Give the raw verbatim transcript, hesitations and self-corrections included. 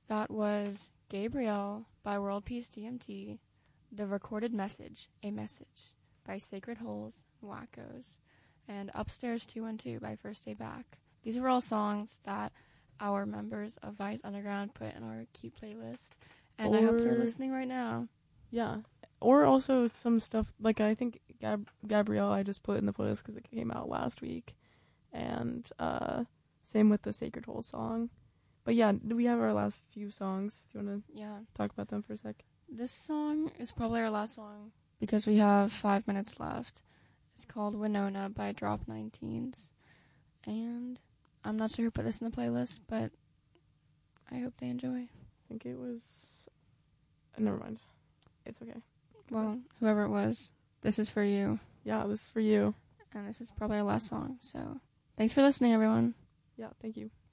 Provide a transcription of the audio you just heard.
That was Gabrielle by World Peace D M T, The Recorded Message, A Message by Sacred Holes, Wackos, and Upstairs two one two by First Day Back. These were all songs that our members of Vice Underground put in our cute playlist, and or, I hope they're listening right now. Yeah, or also some stuff, like I think Gab- Gabrielle I just put in the playlist because it came out last week, and uh, same with the Sacred Hole song. But yeah, we have our last few songs. Do you want to yeah. talk about them for a sec? This song is probably our last song because we have five minutes left. It's called Winona by Drop nineteens. And I'm not sure who put this in the playlist, but I hope they enjoy. I think it was... Uh, never mind. It's okay. Well, whoever it was, this is for you. Yeah, this is for you. And this is probably our last song. So thanks for listening, everyone. Yeah, thank you.